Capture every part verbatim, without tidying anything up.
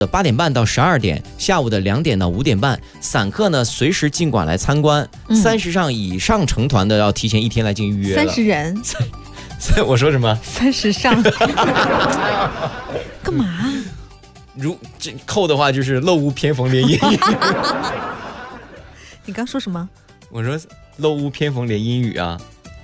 八点半到十二点，下午的两点到五点半，散客呢随时尽管来参观。三十上以上成团的要提前一天来进行预约了。 三十人， 我说什么？ 三十上，干嘛？ 如这扣的话就是漏屋偏逢连阴雨。 你刚说什么？ 我说漏屋偏逢连阴雨啊，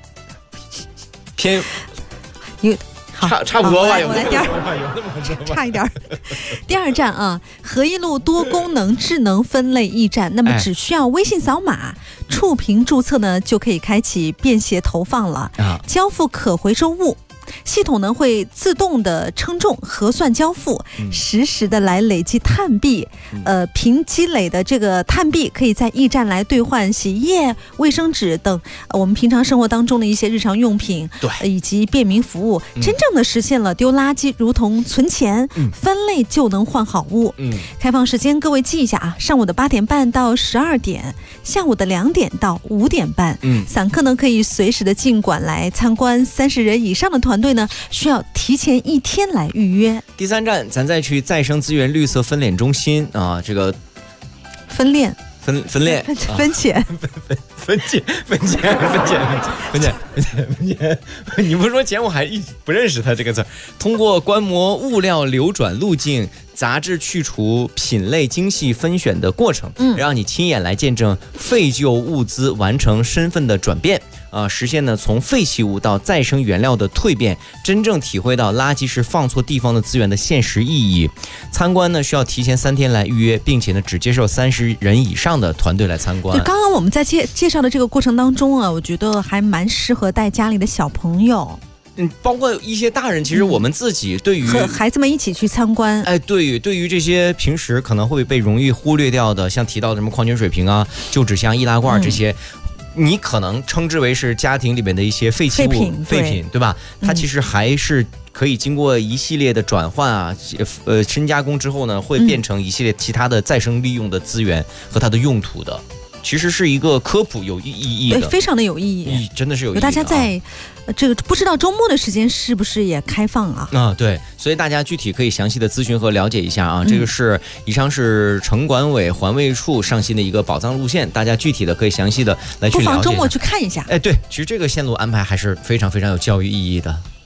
偏有。 差差不多吧，有我来第二，差一点。第二站啊，和一路多功能智能分类驿站，那么只需要微信扫码、哎、触屏注册呢，就可以开启便携投放了，啊、交付可回收物。系统呢会自动的称重核算交付，嗯、实时的来累积碳币，嗯、呃，凭积累的这个碳币可以在驿站来兑换洗衣液、卫生纸等、呃、我们平常生活当中的一些日常用品， 对、 呃，以及便民服务，嗯、真正的实现了丢垃圾如同存钱，嗯、分类就能换好物。嗯，开放时间各位记一下啊，上午的八点半到十二点，下午的两点到五点半。嗯，散客呢可以随时的尽管来参观，三十人以上的团队呢需要提前一天来预约。 第三站，咱再去再生资源绿色分拣中心啊，这个分链。 分分裂分钱分分分钱分钱分钱分钱分钱分钱，你不说钱我还一直不认识它这个字。通过观摩物料流转路径、杂质去除、品类精细分选的过程，嗯，让你亲眼来见证废旧物资完成身份的转变。啊，实现呢从废弃物到再生原料的蜕变，真正体会到垃圾是放错地方的资源的现实意义。参观呢需要提前三天来预约，并且呢只接受三十人以上的团队来参观。 就刚刚我们在介介绍的这个过程当中啊，我觉得还蛮适合带家里的小朋友。 嗯，包括一些大人，其实我们自己对于和孩子们一起去参观， 哎，对于对于这些平时可能会被容易忽略掉的，像提到的什么矿泉水瓶啊、旧纸箱、易拉罐这些。嗯，你可能称之为是家庭里面的一些废弃物、废品，废品 对, 对吧？它其实还是可以经过一系列的转换啊，呃，深加工之后呢，会变成一系列其他的再生利用的资源和它的用途的。其实是一个科普有意义的， 对，非常的有意义， 真的是有意义的。 大家在、啊、这个不知道周末的时间是不是也开放啊？ 啊，对，所以大家具体可以详细的咨询和了解一下啊。嗯、这个是以上是城管委环卫处上新的一个宝藏路线，大家具体的可以详细的来去了解。 不妨周末去看一下。 哎，对，其实这个线路安排还是非常非常有教育意义的。